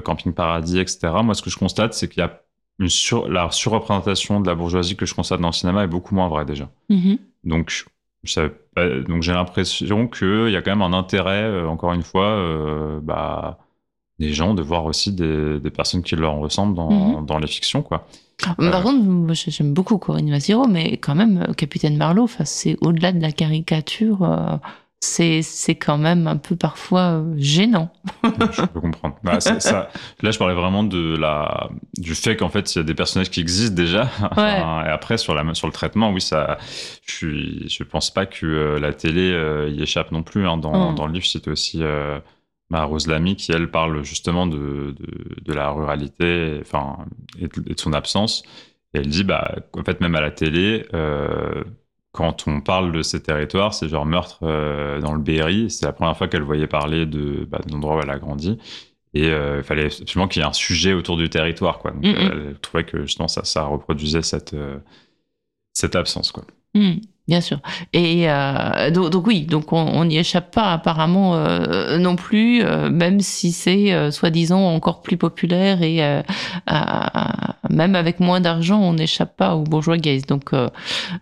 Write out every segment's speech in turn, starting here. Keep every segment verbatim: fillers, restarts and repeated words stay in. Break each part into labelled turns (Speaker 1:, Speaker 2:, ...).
Speaker 1: Camping Paradis, et cetera. Moi, ce que je constate, c'est qu'il y a une sur... la surreprésentation de la bourgeoisie que je constate dans le cinéma est beaucoup moins vraie déjà.
Speaker 2: Mm-hmm.
Speaker 1: Donc, je savais pas... Donc, j'ai l'impression qu'il y a quand même un intérêt, euh, encore une fois, euh, bah, des gens de voir aussi des, des personnes qui leur ressemblent dans, mm-hmm. dans les fictions, quoi.
Speaker 2: Par euh... contre, moi, j'aime beaucoup Corinne Maziero, mais quand même, Capitaine Marlowe, c'est au-delà de la caricature... Euh... C'est, c'est quand même un peu parfois gênant.
Speaker 1: Je peux comprendre. Bah, ça, ça, là, je parlais vraiment de la, du fait qu'en fait, il y a des personnages qui existent déjà.
Speaker 2: Ouais.
Speaker 1: Et après, sur, la, sur le traitement, oui, ça, je suis, je pense pas que euh, la télé euh, y échappe non plus. Hein. Dans, mm. dans le livre, c'était aussi euh, bah, Rose Lamy qui, elle, parle justement de, de, de la ruralité enfin, et, de, et de son absence. Et elle dit, bah, en fait, même à la télé, euh, quand on parle de ces territoires, c'est genre meurtre euh, dans le Berry. C'est la première fois qu'elle voyait parler de, bah, de l'endroit où elle a grandi. Et euh, il fallait absolument qu'il y ait un sujet autour du territoire, quoi. Donc, mm-hmm. elle trouvait que justement ça, ça reproduisait cette, euh, cette absence, quoi.
Speaker 2: Mm. Bien sûr. Et euh, donc, donc oui, donc on n'y échappe pas apparemment euh, non plus, euh, même si c'est euh, soi-disant encore plus populaire et euh, euh, même avec moins d'argent, on n'échappe pas aux bourgeois gays. Donc euh,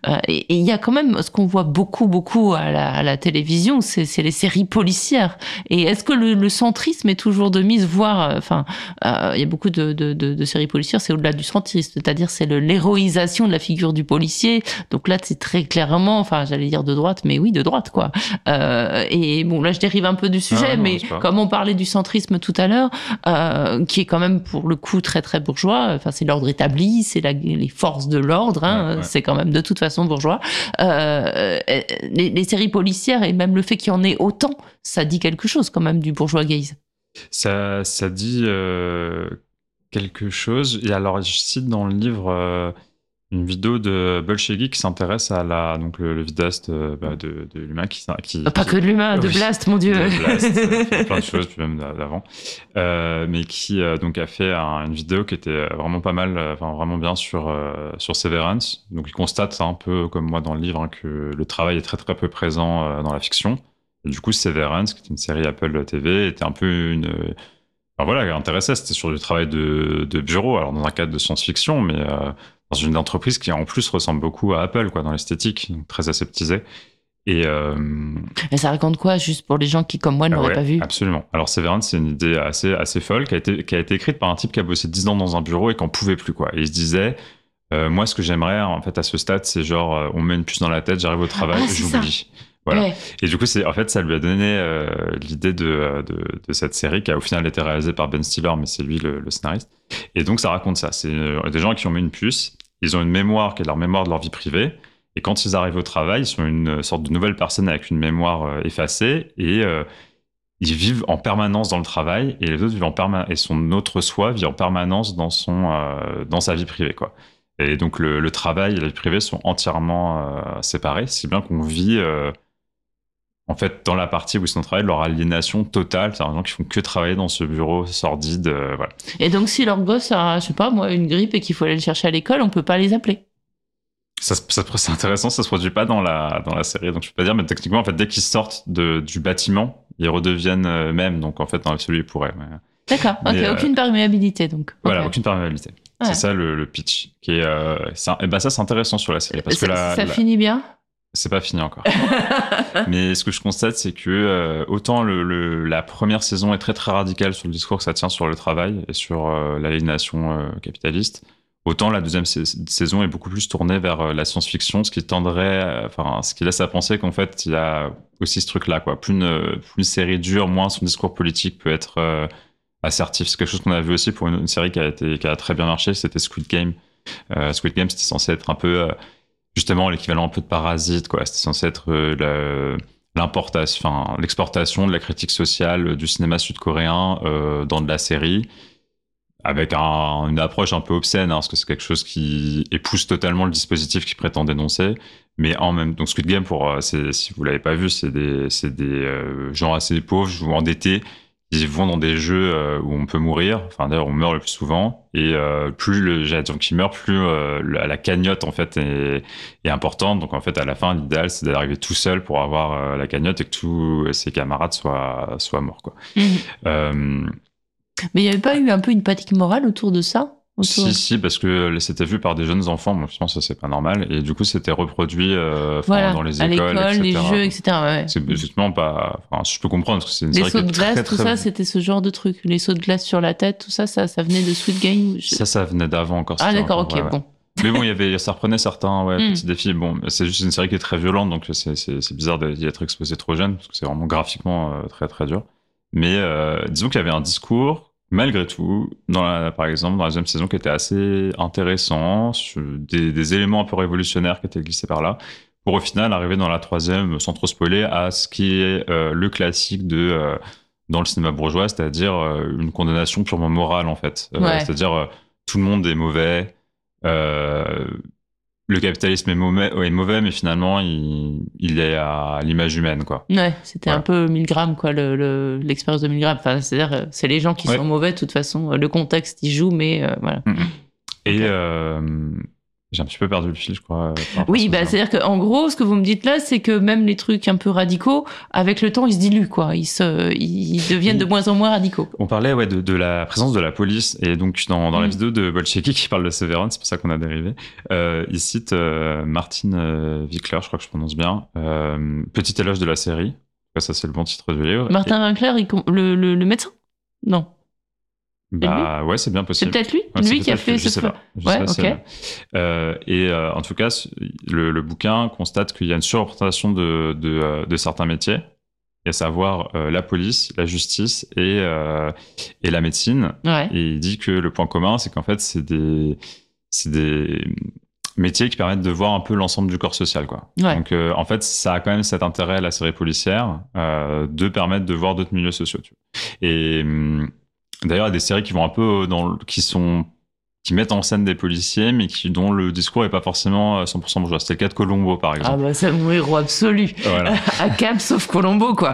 Speaker 2: et il y a quand même ce qu'on voit beaucoup beaucoup à la, à la télévision, c'est, c'est les séries policières. Et est-ce que le, le centrisme est toujours de mise, voire, enfin, euh, il y a beaucoup de, de, de, de séries policières, c'est au-delà du centrisme, c'est-à-dire c'est le, l'héroïsation de la figure du policier. Donc là, c'est très clairement, enfin, j'allais dire de droite, mais oui, de droite, quoi. Euh, et bon, là, je dérive un peu du sujet, ah, non, mais comme on parlait du centrisme tout à l'heure, euh, qui est quand même, pour le coup, très, très bourgeois, enfin, c'est l'ordre établi, c'est la, les forces de l'ordre, hein, ouais, ouais. C'est quand même de toute façon bourgeois. Euh, les, les séries policières, et même le fait qu'il y en ait autant, ça dit quelque chose, quand même, du bourgeois gaze.
Speaker 1: Ça, ça dit euh, quelque chose. Et alors, je cite dans le livre... Euh... une vidéo de Bolshevik qui s'intéresse à la, donc le, le vidéaste euh, bah, de, de l'humain qui, qui
Speaker 2: pas
Speaker 1: qui,
Speaker 2: que de l'humain,
Speaker 1: oui,
Speaker 2: de Blast, mon Dieu.
Speaker 1: De Blast, euh, plein de choses puis même d'avant, euh, mais qui euh, donc a fait un, une vidéo qui était vraiment pas mal, enfin vraiment bien sur euh, sur Severance. Donc il constate un peu comme moi dans le livre hein, que le travail est très très peu présent euh, dans la fiction. Et du coup Severance, qui est une série Apple T V, était un peu une enfin, voilà, intéressait, c'était sur du travail de, de bureau, alors dans un cadre de science-fiction, mais euh, dans une entreprise qui en plus ressemble beaucoup à Apple, quoi, dans l'esthétique, très aseptisée. Et, euh...
Speaker 2: Et ça raconte quoi, juste pour les gens qui, comme moi, ne l'auraient
Speaker 1: ouais,
Speaker 2: pas vu?
Speaker 1: Absolument. Alors Severance, c'est une idée assez, assez folle qui a, été, qui a été écrite par un type qui a bossé dix ans dans un bureau et qui n'en pouvait plus, quoi. Et il se disait, euh, moi, ce que j'aimerais, en fait, à ce stade, c'est genre, euh, on me met une puce dans la tête, j'arrive au travail, ah, j'oublie. Voilà. Ouais. Et du coup, c'est, en fait, ça lui a donné euh, l'idée de, de, de cette série qui a au final été réalisée par Ben Stiller, mais c'est lui le, le scénariste. Et donc, ça raconte ça. C'est euh, des gens qui ont mis une puce. Ils ont une mémoire qui est leur mémoire de leur vie privée. Et quand ils arrivent au travail, ils sont une sorte de nouvelle personne avec une mémoire euh, effacée. Et euh, ils vivent en permanence dans le travail. Et les autres vivent en permanence. Et son autre soi vit en permanence dans, son, euh, dans sa vie privée, quoi. Et donc, le, le travail et la vie privée sont entièrement euh, séparés. Si bien qu'on vit, euh, en fait, dans la partie où ils sont au travail, leur aliénation totale. C'est des gens qui font que travailler dans ce bureau sordide. Euh, voilà.
Speaker 2: Et donc, si leur gosse a, je sais pas, moi, une grippe et qu'il faut aller le chercher à l'école, on peut pas les appeler.
Speaker 1: Ça, ça, c'est intéressant, ça se produit pas dans la, dans la série, donc je peux pas dire, mais techniquement, en fait, dès qu'ils sortent de, du bâtiment, ils redeviennent eux-mêmes, donc en fait, dans l'absolu, ils pourraient. Mais...
Speaker 2: D'accord, ok, euh, aucune perméabilité, donc.
Speaker 1: Voilà,
Speaker 2: okay.
Speaker 1: aucune perméabilité. Ouais. C'est ça le, le pitch. Qui est, euh, c'est, et ben ça, c'est intéressant sur la série. Parce
Speaker 2: ça
Speaker 1: que la,
Speaker 2: ça
Speaker 1: la...
Speaker 2: finit bien?
Speaker 1: C'est pas fini encore. Mais ce que je constate, c'est que euh, autant le, le, la première saison est très très radicale sur le discours que ça tient sur le travail et sur euh, l'aliénation euh, capitaliste, autant la deuxième sa- saison est beaucoup plus tournée vers euh, la science-fiction, ce qui tendrait, enfin, euh, ce qui laisse à penser qu'en fait, il y a aussi ce truc-là, quoi. Plus une, plus une série dure, moins son discours politique peut être euh, assertif. C'est quelque chose qu'on a vu aussi pour une, une série qui a été, qui a très bien marché, c'était Squid Game. Euh, Squid Game, c'était censé être un peu euh, justement l'équivalent un peu de Parasite, quoi. C'était censé être euh, le, l'importation, enfin l'exportation de la critique sociale du cinéma sud-coréen euh, dans de la série, avec un, une approche un peu obscène, hein, parce que c'est quelque chose qui épouse totalement le dispositif qu'il prétend dénoncer. Mais en même donc Squid Game, pour c'est, si vous l'avez pas vu, c'est des c'est des euh, gens assez pauvres ou endettés. Ils vont dans des jeux euh, où on peut mourir. Enfin, d'ailleurs, on meurt le plus souvent. Et euh, plus le gens qui meurt, plus euh, la, la cagnotte en fait est, est importante. Donc en fait, à la fin, l'idéal c'est d'arriver tout seul pour avoir euh, la cagnotte et que tous ses camarades soient soient morts, quoi. Mmh. Euh,
Speaker 2: Mais il n'y avait pas eu un peu une panique morale autour de ça? Autour...
Speaker 1: Si, si, parce que c'était vu par des jeunes enfants, moi je pense que ça c'est pas normal, et du coup c'était reproduit euh,
Speaker 2: voilà,
Speaker 1: dans les
Speaker 2: à
Speaker 1: écoles,
Speaker 2: l'école,
Speaker 1: et cetera.
Speaker 2: les jeux, et cetera. Ouais.
Speaker 1: C'est effectivement pas. Enfin, je peux comprendre parce que c'est une
Speaker 2: les
Speaker 1: série
Speaker 2: sauts
Speaker 1: qui
Speaker 2: de
Speaker 1: est
Speaker 2: glace,
Speaker 1: très,
Speaker 2: tout
Speaker 1: très...
Speaker 2: ça, c'était ce genre de truc. Les sauts de glace sur la tête, tout ça, ça, ça venait de Squid Game. Je...
Speaker 1: Ça, ça venait d'avant encore.
Speaker 2: Ah d'accord,
Speaker 1: encore,
Speaker 2: ok,
Speaker 1: ouais,
Speaker 2: bon.
Speaker 1: Ouais. Mais bon, il y avait, ça reprenait certains ouais,
Speaker 2: Mm.
Speaker 1: petits défis. Bon, c'est juste une série qui est très violente, donc c'est, c'est, c'est bizarre d'y être exposé trop jeune, parce que c'est vraiment graphiquement euh, très très dur. Mais euh, disons qu'il y avait un discours, malgré tout, dans la, par exemple, dans la deuxième saison, qui était assez intéressant, sur des, des éléments un peu révolutionnaires qui étaient glissés par là, pour au final arriver dans la troisième, sans trop spoiler, à ce qui est euh, le classique de... Euh, dans le cinéma bourgeois, c'est-à-dire euh, une condamnation purement morale, en fait. Euh,
Speaker 2: Ouais.
Speaker 1: C'est-à-dire, euh, tout le monde est mauvais, Euh, le capitalisme est mauvais, est mauvais mais finalement il, il est à l'image humaine, quoi.
Speaker 2: Ouais, c'était
Speaker 1: Voilà.
Speaker 2: un peu Milgram, quoi, le, le, l'expérience de Milgram. Enfin, c'est-à-dire, c'est les gens qui
Speaker 1: Ouais.
Speaker 2: sont mauvais, de toute façon. Le contexte, il joue, mais euh, voilà.
Speaker 1: Mm-hmm. Et
Speaker 2: Okay.
Speaker 1: euh, j'ai un petit peu perdu le fil, je crois.
Speaker 2: Oui, bah, c'est-à-dire qu'en gros, ce que vous me dites là, c'est que même les trucs un peu radicaux, avec le temps, ils se diluent, quoi. Ils, se, ils deviennent de moins en moins radicaux.
Speaker 1: On parlait ouais, de, de la présence de la police, et donc dans, dans mm. la vidéo de Bolcheki qui parle de Severance, c'est pour ça qu'on a dérivé, euh, il cite euh, Martin euh, Winkler, je crois que je prononce bien, euh, Petit éloge de la série. Ça, c'est le bon titre du livre.
Speaker 2: Martin et... Winkler, il, le, le, le médecin? Non.
Speaker 1: Bah ouais, c'est bien possible.
Speaker 2: C'est peut-être lui,
Speaker 1: ouais,
Speaker 2: lui qui a fait
Speaker 1: je
Speaker 2: ce.
Speaker 1: sais pas. Je
Speaker 2: ouais,
Speaker 1: sais pas
Speaker 2: ok.
Speaker 1: Euh, et euh, en tout cas, le, le bouquin constate qu'il y a une surreprésentation de, de, de certains métiers, à savoir euh, la police, la justice et euh, et la médecine.
Speaker 2: Ouais.
Speaker 1: Et il dit que le point commun, c'est qu'en fait, c'est des c'est des métiers qui permettent de voir un peu l'ensemble du corps social, quoi.
Speaker 2: Ouais.
Speaker 1: Donc euh, en fait, ça a quand même cet intérêt, la série policière, euh, de permettre de voir d'autres milieux sociaux. Tu vois. Et d'ailleurs, il y a des séries qui vont un peu dans, qui sont, qui mettent en scène des policiers, mais qui, dont le discours est pas forcément cent pour cent bourgeois. C'était le cas de Columbo, par exemple.
Speaker 2: Ah bah, c'est mon héros absolu.
Speaker 1: Voilà.
Speaker 2: À Cap, sauf Columbo, quoi.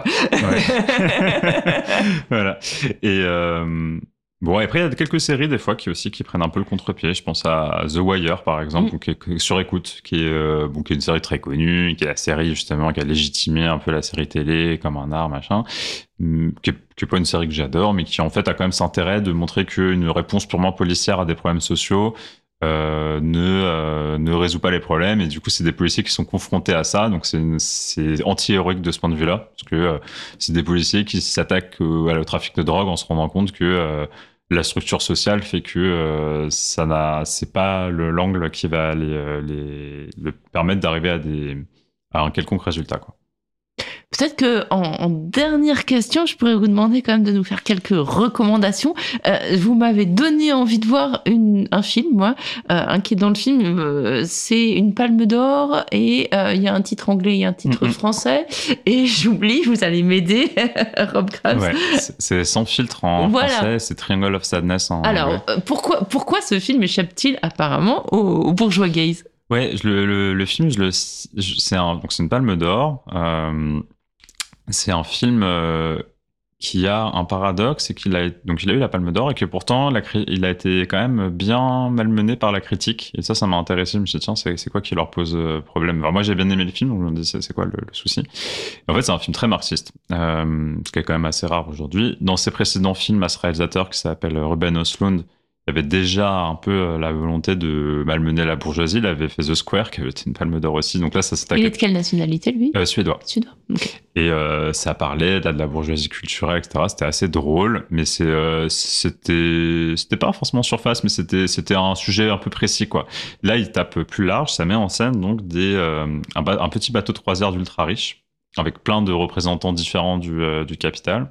Speaker 1: Ouais. Voilà. Et, euh, bon, après, il y a quelques séries, des fois, qui aussi, qui prennent un peu le contre-pied. Je pense à The Wire, par exemple, mm. qui est sur écoute, qui est, euh, bon, qui est une série très connue, qui est la série, justement, qui a légitimé un peu la série télé comme un art, machin. Qui est, qui est pas une série que j'adore, mais qui en fait a quand même cet intérêt de montrer qu'une réponse purement policière à des problèmes sociaux euh, ne euh, ne résout pas les problèmes, et du coup c'est des policiers qui sont confrontés à ça, donc c'est une, c'est anti-héroïque de ce point de vue-là, parce que euh, c'est des policiers qui s'attaquent au, au trafic de drogue en se rendant compte que euh, la structure sociale fait que euh, ça n'a c'est pas le l'angle qui va les les, les permettre d'arriver à des à un quelconque résultat, quoi.
Speaker 2: Peut-être que en, en dernière question, je pourrais vous demander quand même de nous faire quelques recommandations. Euh, vous m'avez donné envie de voir une, un film, moi, euh, un qui est dans le film, euh, c'est une Palme d'Or, et il euh, y a un titre anglais et un titre mm-hmm. français, et j'oublie, vous allez m'aider, Rob Krabs.
Speaker 1: Ouais, c'est, c'est Sans filtre en voilà. français, c'est Triangle of Sadness en
Speaker 2: Alors,
Speaker 1: anglais.
Speaker 2: Euh, pourquoi, pourquoi ce film échappe-t-il apparemment aux, aux bourgeois gays?
Speaker 1: Ouais, le, le, le film, je le, je, c'est, un, donc c'est une Palme d'Or. Euh, c'est un film euh, qui a un paradoxe, c'est qu'il a, donc il a eu la Palme d'Or et que pourtant la, il a été quand même bien malmené par la critique. Et ça, ça m'a intéressé. Je me suis dit, tiens, c'est, c'est quoi qui leur pose problème? Alors moi, j'ai bien aimé le film, donc je me dis, c'est, c'est quoi le, le souci? Et en fait, c'est un film très marxiste, euh, ce qui est quand même assez rare aujourd'hui. Dans ses précédents films, à ce réalisateur qui s'appelle Ruben Östlund, il y avait déjà un peu la volonté de malmener la bourgeoisie. Il avait fait The Square, qui avait été une Palme d'Or aussi. Donc là, ça s'est.
Speaker 2: Il est de quelle nationalité, lui?
Speaker 1: euh, Suédois.
Speaker 2: Suédois. Okay.
Speaker 1: Et euh, ça parlait là, de la bourgeoisie culturelle, et cetera. C'était assez drôle, mais c'est, euh, c'était, c'était pas forcément surface, mais c'était, c'était un sujet un peu précis, quoi. Là, il tape plus large. Ça met en scène donc des, euh, un, ba- un petit bateau de croisière d'ultra riches avec plein de représentants différents du, euh, du capital.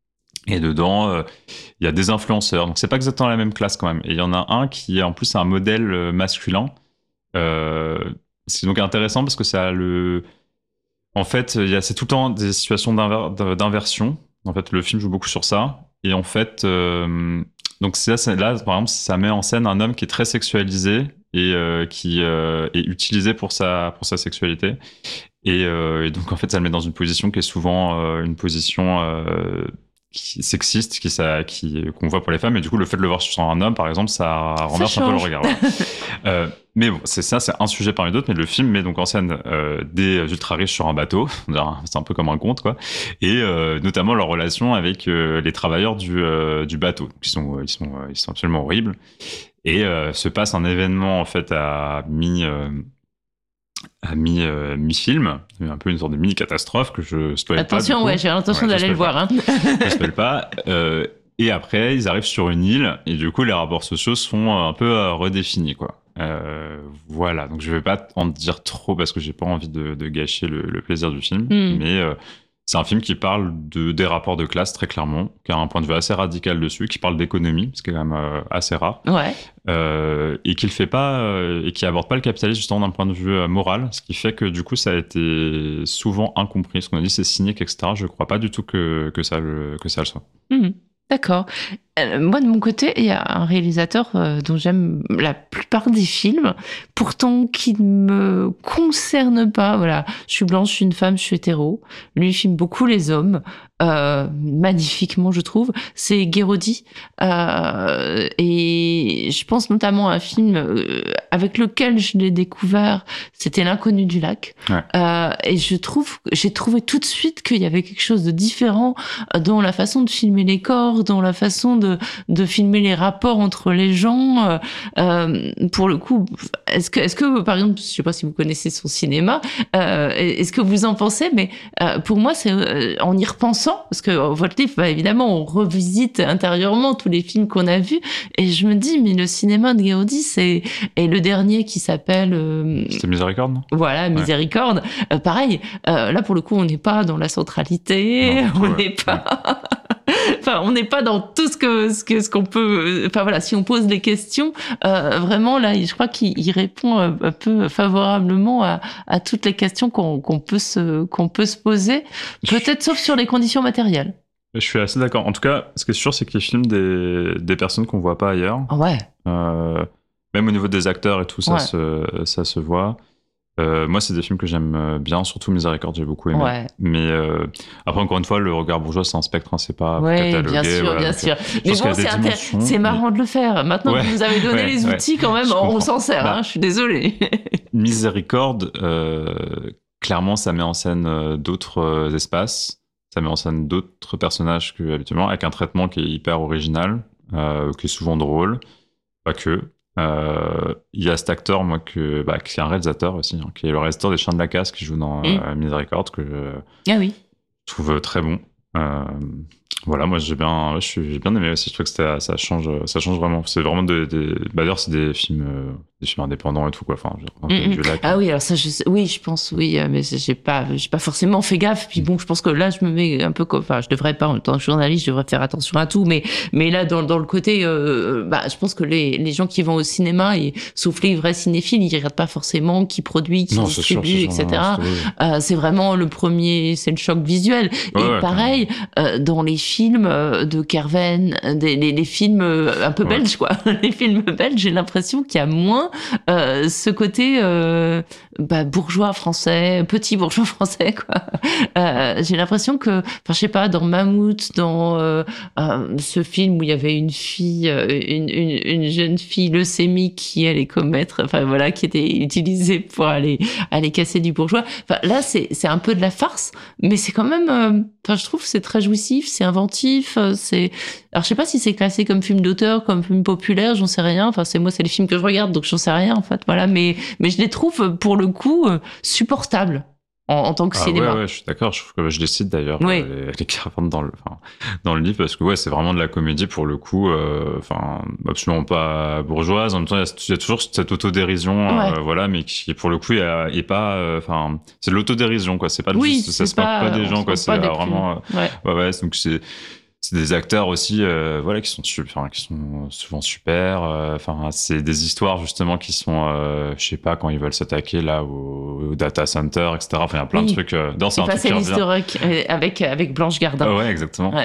Speaker 1: Et dedans, il euh, y a des influenceurs. Donc, c'est pas exactement la même classe quand même. Et il y en a un qui, en plus, est un modèle masculin. Euh, c'est donc intéressant parce que ça a le... En fait, y a, c'est tout le temps des situations d'inver... d'inversion. En fait, le film joue beaucoup sur ça. Et en fait, euh... donc c'est là, c'est là, par exemple, ça met en scène un homme qui est très sexualisé et euh, qui euh, est utilisé pour sa, pour sa sexualité. Et, euh, et donc, en fait, ça le met dans une position qui est souvent euh, une position... Euh, qui sexiste qui ça qui qu'on voit pour les femmes, et du coup le fait de le voir sur un homme par exemple, ça renverse un peu le regard. Voilà. euh, mais bon, c'est ça, c'est un sujet parmi d'autres, mais le film met donc en scène euh, des ultra riches sur un bateau, c'est un peu comme un conte quoi, et euh, notamment leur relation avec euh, les travailleurs du euh, du bateau, qui sont ils sont ils sont absolument horribles, et euh, se passe un événement en fait à mi euh, à mi, euh, mi-film, un peu une sorte de mini-catastrophe que je spoil pas.
Speaker 2: Attention, ouais, j'ai l'intention ouais, d'aller le voir. Hein.
Speaker 1: Je spoil pas. Euh, et après, ils arrivent sur une île, et du coup, les rapports sociaux sont un peu euh, redéfinis, quoi. Euh, voilà, donc je vais pas en dire trop parce que j'ai pas envie de, de gâcher le, le plaisir du film, mm. mais euh, c'est un film qui parle de, des rapports de classe très clairement, qui a un point de vue assez radical dessus, qui parle d'économie, ce qui est quand même euh, assez rare,
Speaker 2: ouais.
Speaker 1: euh, et qui le fait pas, euh, et qui aborde pas le capitalisme justement d'un point de vue euh, moral, ce qui fait que du coup ça a été souvent incompris. Ce qu'on a dit c'est cynique, et cetera. Je crois pas du tout que que ça le que ça le soit.
Speaker 2: Mmh. D'accord. Euh, moi, de mon côté, il y a un réalisateur euh, dont j'aime la plupart des films, pourtant qui ne me concerne pas. Voilà, je suis blanche, je suis une femme, je suis hétéro. Lui, il filme beaucoup les hommes, euh, magnifiquement, je trouve. C'est Guéraudy. Euh, et je pense notamment à un film euh, avec lequel je l'ai découvert, c'était L'Inconnu du lac.
Speaker 1: Ouais.
Speaker 2: Euh, et je trouve, j'ai trouvé tout de suite qu'il y avait quelque chose de différent dans la façon de filmer les corps, dans la façon de, de filmer les rapports entre les gens. Euh, pour le coup, est-ce que, est-ce que, par exemple, je sais pas si vous connaissez son cinéma, euh, est-ce que vous en pensez, mais euh, pour moi, c'est euh, en y repensant, parce que votre livre, bah, évidemment, on revisite intérieurement tous les films qu'on a vus, et je me dis, mais le cinéma de Guéraudy, c'est, et le dernier qui s'appelle... Euh,
Speaker 1: C'était Miséricorde, non ?
Speaker 2: Voilà, Miséricorde. Ouais. Euh, pareil, euh, là, pour le coup, on n'est pas dans la centralité, non, on n'est ouais. pas... Enfin, on n'est pas dans tout ce que ce que ce qu'on peut. Enfin voilà, si on pose des questions, euh, vraiment là, je crois qu'il il répond un peu favorablement à, à toutes les questions qu'on, qu'on peut se qu'on peut se poser. Peut-être sauf sur les conditions matérielles.
Speaker 1: Je suis assez d'accord. En tout cas, ce qui est sûr, c'est qu'il filme des des personnes qu'on voit pas ailleurs.
Speaker 2: Ouais.
Speaker 1: Euh, même au niveau des acteurs et tout, ça ouais. se ça se voit. Euh, moi, c'est des films que j'aime bien, surtout Miséricorde, j'ai beaucoup aimé.
Speaker 2: Ouais.
Speaker 1: Mais euh, après, encore une fois, le regard bourgeois, c'est un spectre, hein, c'est pas
Speaker 2: ouais,
Speaker 1: catalogué.
Speaker 2: Bien sûr,
Speaker 1: voilà,
Speaker 2: bien
Speaker 1: donc,
Speaker 2: sûr. Mais bon, c'est, intér- c'est marrant de le faire. Maintenant ouais. que vous nous avez donné ouais, les outils, ouais. quand même, on s'en sert. Bah, hein, je suis désolée.
Speaker 1: Miséricorde, euh, clairement, ça met en scène euh, d'autres euh, espaces, ça met en scène d'autres personnages que habituellement, avec un traitement qui est hyper original, euh, qui est souvent drôle, pas que. Il euh, y a cet acteur, moi, que, bah, qui est un réalisateur aussi, hein, qui est le réalisateur des Chiens de la Casse, qui joue dans mmh. euh, Miséricorde, que je
Speaker 2: ah oui.
Speaker 1: trouve très bon. Euh, voilà, moi j'ai bien, je suis, j'ai bien aimé aussi. Je trouve que ça, ça change, ça change vraiment. C'est vraiment des, des... Bah, d'ailleurs c'est des films, euh, des films indépendants et tout quoi. Enfin, un peu
Speaker 2: mmh.
Speaker 1: du lac.
Speaker 2: Ah oui, alors ça, je sais... oui, je pense, oui, mais j'ai pas, j'ai pas forcément fait gaffe. Puis bon, je pense que là, je me mets un peu comme, enfin, je devrais pas en tant que journaliste, je devrais faire attention à tout, mais, mais là, dans, dans le côté, euh, bah, je pense que les, les gens qui vont au cinéma, et sauf les vrais cinéphiles, ils regardent pas forcément qui produit, qui non, distribue, c'est sûr, c'est et cetera. Non, c'est, euh, c'est vraiment le premier, c'est le choc visuel. Ouais, et ouais, pareil, euh, dans les films de Kerven, des, les, les films un peu ouais. belges, quoi. Les films belges, j'ai l'impression qu'il y a moins euh, ce côté euh, bah, bourgeois français, petit bourgeois français, quoi. Euh, j'ai l'impression que, enfin, je sais pas, dans Mammouth, dans euh, euh, ce film où il y avait une fille, une, une, une jeune fille leucémique qui allait commettre, enfin voilà, qui était utilisée pour aller aller casser du bourgeois. Enfin là, c'est c'est un peu de la farce, mais c'est quand même, enfin, euh, je trouve, c'est très jouissif, c'est inventif, c'est. Alors je sais pas si c'est classé comme film d'auteur, comme film populaire, j'en sais rien. Enfin c'est moi, c'est les films que je regarde, donc j'en sais rien en fait. Voilà, mais mais je les trouve pour le coup supportables en, en tant que
Speaker 1: ah,
Speaker 2: cinéma.
Speaker 1: Ouais, ouais, je suis d'accord. Je trouve que je les cite d'ailleurs
Speaker 2: oui.
Speaker 1: les, les caravans dans le enfin, dans le livre parce que ouais, c'est vraiment de la comédie pour le coup. Enfin, euh, absolument pas bourgeoise. En même temps, il y, y a toujours cette autodérision, ouais. euh, voilà, mais qui pour le coup est pas. Enfin, euh, c'est de l'autodérision quoi. C'est pas.
Speaker 2: Oui,
Speaker 1: juste, ça se moque pas des gens quoi. C'est vraiment. Euh, ouais. ouais, ouais. Donc c'est. C'est des acteurs aussi, euh, voilà, qui sont super, qui sont souvent super. Enfin, euh, c'est des histoires justement qui sont, euh, je sais pas, quand ils veulent s'attaquer là au, au data center, et cetera. Enfin, il y a plein oui. de trucs. Euh, dans
Speaker 2: c'est, c'est l'historique avec avec Blanche Gardin.
Speaker 1: Ah ouais, exactement. Ouais.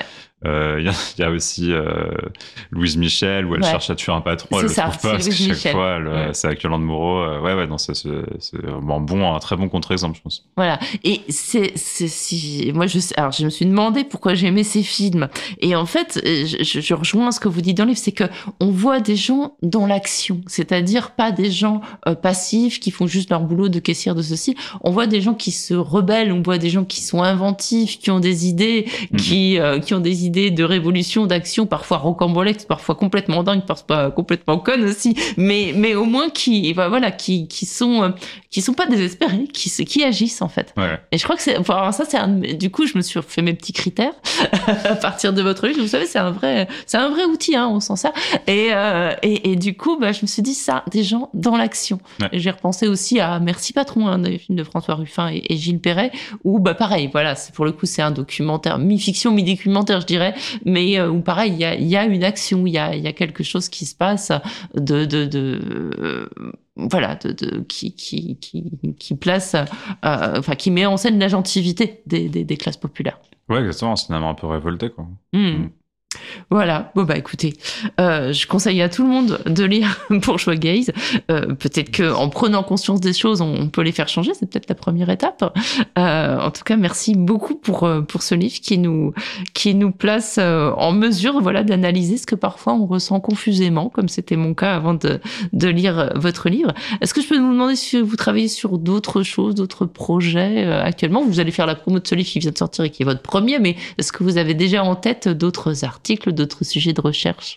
Speaker 1: Euh, Il y, a, y a aussi euh, Louise Michel, où elle
Speaker 2: Ouais.
Speaker 1: cherche à tuer un patron,
Speaker 2: C'est
Speaker 1: elle le
Speaker 2: ça,
Speaker 1: trouve pas,
Speaker 2: c'est
Speaker 1: parce que
Speaker 2: Louise
Speaker 1: chaque
Speaker 2: Michel.
Speaker 1: fois, elle,
Speaker 2: Ouais.
Speaker 1: c'est avec Yolande Moreau. Euh, ouais, ouais, non, c'est, c'est, c'est un bon, un très bon contre-exemple, je pense.
Speaker 2: Voilà. Et c'est, c'est si moi je sais, alors je me suis demandé pourquoi j'aimais ces films. Et en fait, je, je rejoins ce que vous dites dans le livre, c'est que on voit des gens dans l'action, c'est-à-dire pas des gens euh, passifs qui font juste leur boulot de caissière de ceci. On voit des gens qui se rebellent, on voit des gens qui sont inventifs, qui ont des idées,
Speaker 1: Mhm.
Speaker 2: qui euh, qui ont des idées de révolution, d'action, parfois rocambolesques, parfois complètement dingues, parfois complètement connes aussi, mais mais au moins qui voilà qui qui sont euh, qui sont pas désespérés, qui qui agissent en fait.
Speaker 1: Ouais.
Speaker 2: Et je crois que c'est, enfin, ça c'est un, du coup, je me suis fait mes petits critères à partir de votre livre. Vous savez, c'est un vrai, c'est un vrai outil, hein, on s'en sert. Et, euh, et, et du coup, bah, je me suis dit ça, des gens dans l'action.
Speaker 1: Ouais.
Speaker 2: Et j'ai repensé aussi à Merci Patron, un des films de François Ruffin et, et Gilles Perret, où, bah, pareil, voilà, c'est, pour le coup, c'est un documentaire, mi-fiction, mi-documentaire, je dirais, mais euh, où pareil, il y a, il y a une action, il y a, il y a quelque chose qui se passe de, de, de, euh, voilà, de, de, qui, qui, qui, qui place, euh, enfin, qui met en scène l'agentivité des, des, des classes populaires.
Speaker 1: Ouais, exactement, un cinéma un peu révolté, quoi.
Speaker 2: Mmh.
Speaker 1: Mm.
Speaker 2: Voilà, bon bah écoutez, euh, je conseille à tout le monde de lire Bourgeois Gaze. Euh, peut-être qu'en prenant conscience des choses, on, on peut les faire changer, c'est peut-être la première étape. Euh, en tout cas, merci beaucoup pour, pour ce livre qui nous, qui nous place en mesure voilà, d'analyser ce que parfois on ressent confusément, comme c'était mon cas avant de, de lire votre livre. Est-ce que je peux vous demander si vous travaillez sur d'autres choses, d'autres projets euh, actuellement? Vous allez faire la promo de ce livre qui vient de sortir et qui est votre premier, mais est-ce que vous avez déjà en tête d'autres articles, d'autres sujets de recherche?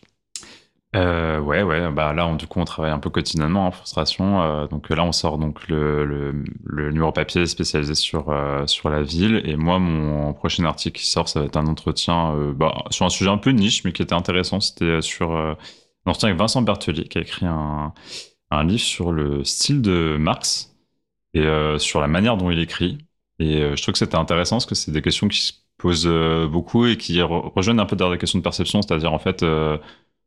Speaker 1: Euh, ouais, ouais. Bah là, on, du coup, on travaille un peu quotidiennement en frustration. Euh, donc là, on sort donc le, le, le numéro papier spécialisé sur euh, sur la ville. Et moi, mon prochain article qui sort, ça va être un entretien euh, bah, sur un sujet un peu niche, mais qui était intéressant. C'était sur euh, un entretien avec Vincent Berthelier, qui a écrit un un livre sur le style de Marx et euh, sur la manière dont il écrit. Et euh, je trouve que c'était intéressant parce que c'est des questions qui se posent euh, beaucoup et qui re- rejoignent un peu dans des questions de perception, c'est-à-dire en fait euh,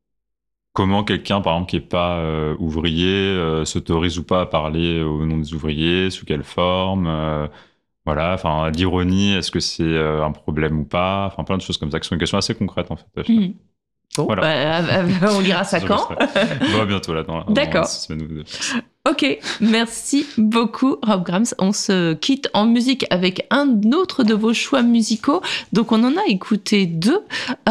Speaker 1: comment quelqu'un, par exemple, qui est pas euh, ouvrier, euh, s'autorise ou pas à parler au nom des ouvriers, sous quelle forme, euh, voilà, enfin l'ironie, est-ce que c'est euh, un problème ou pas, enfin plein de choses comme ça qui sont des questions assez concrètes en fait.
Speaker 2: Mmh. Bon,
Speaker 1: Voilà.
Speaker 2: bah, bah, on lira ça quand?
Speaker 1: Bon, bientôt là, dans, dans
Speaker 2: D'accord.
Speaker 1: une semaine ou deux.
Speaker 2: Ok, merci beaucoup Rob Grams. On se quitte en musique avec un autre de vos choix musicaux. Donc on en a écouté deux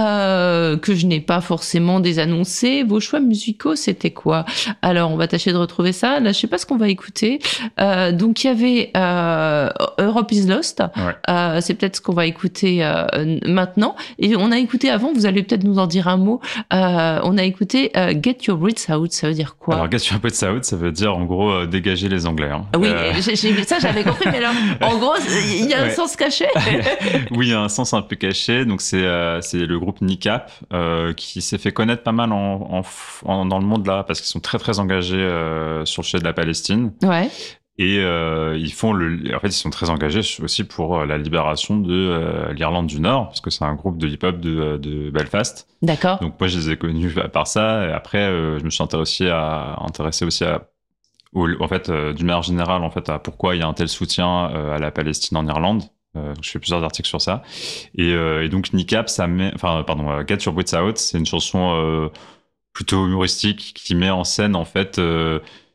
Speaker 2: euh, que je n'ai pas forcément désannoncés. Vos choix musicaux, c'était quoi? Alors on va tâcher de retrouver ça. Là, je sais pas ce qu'on va écouter. Euh, donc il y avait euh, Europe is Lost.
Speaker 1: Ouais.
Speaker 2: Euh, c'est peut-être ce qu'on va écouter euh, maintenant. Et on a écouté avant. Vous allez peut-être nous en dire un mot. Euh, on a écouté euh, Get Your Brits Out. Ça veut dire quoi?
Speaker 1: Alors, Get Your Brits Out, ça veut dire en gros euh, dégager les Anglais. Hein.
Speaker 2: Oui,
Speaker 1: Euh,
Speaker 2: j'ai, j'ai, ça j'avais compris, mais alors, en gros, il y a un
Speaker 1: Ouais.
Speaker 2: sens caché.
Speaker 1: Oui, il y a un sens un peu caché. Donc c'est euh, c'est le groupe N I C A P euh, qui s'est fait connaître pas mal en, en, en- dans le monde là parce qu'ils sont très très engagés euh, sur le sujet de la Palestine
Speaker 2: Ouais,
Speaker 1: et euh, ils font le en fait ils sont très engagés aussi pour euh, la libération de euh, l'Irlande du Nord parce que c'est un groupe de hip-hop de, de Belfast.
Speaker 2: d'accord.
Speaker 1: Donc moi je les ai connus à part ça et après euh, je me suis intéressé à intéressé aussi à au- en fait euh, d'une manière générale en fait à pourquoi il y a un tel soutien euh, à la Palestine en Irlande. Euh, je fais plusieurs articles sur ça. Et, euh, et donc, N I C A P, ça met, enfin, pardon, euh, Get Your Brits Out, c'est une chanson euh, plutôt humoristique qui met en scène, en fait, euh,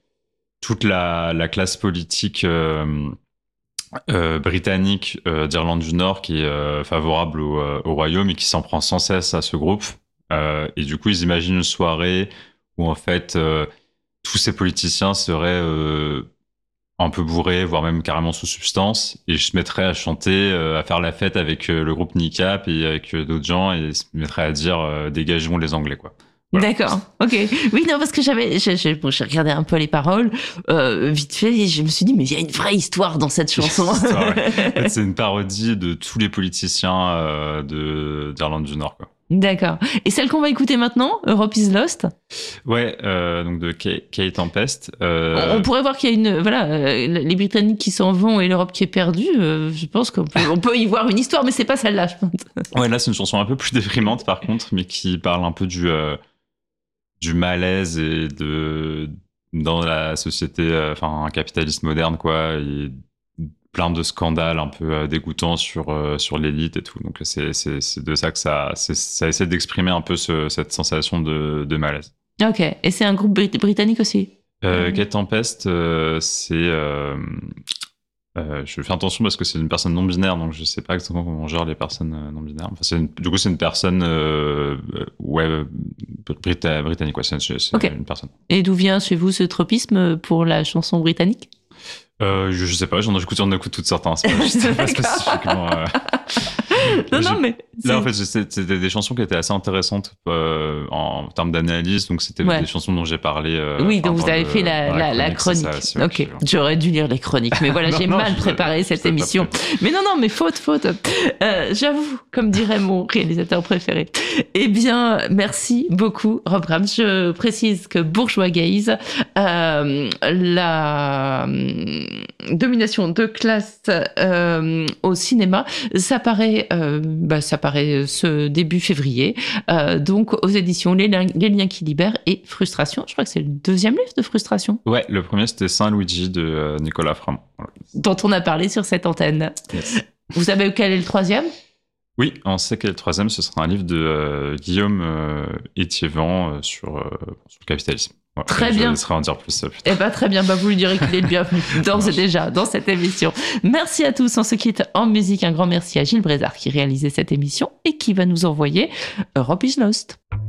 Speaker 1: toute la, la classe politique euh, euh, britannique euh, d'Irlande du Nord qui est euh, favorable au, euh, au Royaume et qui s'en prend sans cesse à ce groupe. Euh, et du coup, ils imaginent une soirée où, en fait, euh, tous ces politiciens seraient euh, un peu bourré, voire même carrément sous substance, et je se mettrais à chanter, euh, à faire la fête avec euh, le groupe N I C A P et avec euh, d'autres gens, et se mettrais à dire euh, dégageons les Anglais, quoi. Voilà.
Speaker 2: D'accord, ok. Oui, non, parce que j'avais, j'ai, j'ai, bon, j'ai regardé un peu les paroles, euh, vite fait, et je me suis dit, mais il y a une vraie histoire dans cette chanson.
Speaker 1: Histoire, ouais. En fait, c'est une parodie de tous les politiciens euh, de, d'Irlande du Nord, quoi.
Speaker 2: D'accord. Et celle qu'on va écouter maintenant, Europe is Lost,
Speaker 1: Ouais, euh, donc de Kay, Kay Tempest. Euh...
Speaker 2: on, on pourrait voir qu'il y a une, voilà, euh, les Britanniques qui s'en vont et l'Europe qui est perdue. Euh, je pense qu'on peut, on peut y voir une histoire, mais c'est pas celle-là, je pense.
Speaker 1: Ouais, là, c'est une chanson un peu plus déprimante, par contre, mais qui parle un peu du, euh, du malaise et de dans la société, euh, enfin, un capitaliste moderne, quoi, et plein de scandales un peu euh, dégoûtants sur euh, sur l'élite et tout. Donc c'est c'est c'est de ça que ça c'est, ça essaie d'exprimer un peu ce, cette sensation de de malaise.
Speaker 2: Ok. Et c'est un groupe brit- britannique aussi.
Speaker 1: Euh,
Speaker 2: Mm.
Speaker 1: Kate Tempest, euh, c'est euh, euh, je fais attention parce que c'est une personne non binaire, donc je sais pas exactement comment on gère les personnes euh, non binaires. Enfin, c'est une, du coup, c'est une personne euh, ouais brita- britannique, ouais, c'est, c'est
Speaker 2: Ok.
Speaker 1: une personne.
Speaker 2: Et d'où vient chez vous ce tropisme pour la chanson britannique?
Speaker 1: Euh, je, je sais pas, j'en écoute, j'en écoute toutes sortes, hein, c'est pas, je sais pas spécifiquement. Euh...
Speaker 2: non, non, mais.
Speaker 1: Là, en fait, c'était des chansons qui étaient assez intéressantes euh, en termes d'analyse, donc c'était ouais. des chansons dont j'ai parlé. Euh,
Speaker 2: oui, donc vous avez le, fait la, la, la chronique. La chronique. Ça, ok, j'aurais dû lire les chroniques, mais voilà, non, j'ai non, mal préparé je, cette je émission. Mais non, non, mais faute, faute. Euh, j'avoue, comme dirait mon réalisateur préféré. Eh bien, merci beaucoup, Rob Rams. Je précise que Bourgeois Gaze, euh, la domination de classe euh, au cinéma, ça paraît, euh, bah, ça paraît ce début février, euh, donc aux éditions les, les Liens qui libèrent et Frustration. Je crois que c'est le deuxième livre de Frustration.
Speaker 1: Ouais, le premier c'était Saint-Luigi de euh, Nicolas Framont. Voilà.
Speaker 2: Dont on a parlé sur cette antenne.
Speaker 1: Yes.
Speaker 2: Vous savez quel est le troisième ?
Speaker 1: Oui, on sait que le troisième, ce sera un livre de euh, Guillaume euh, Étiévent euh, sur, euh, sur le capitalisme. Voilà,
Speaker 2: très
Speaker 1: je
Speaker 2: bien.
Speaker 1: Je laisserai en dire plus. Ça,
Speaker 2: eh bien, très bien. Bah, vous lui direz qu'il est le bienvenu d'ores et déjà dans cette émission. Merci à tous. On se quitte en musique. Un grand merci à Gilles Brézard qui réalisait cette émission et qui va nous envoyer Europe is Lost.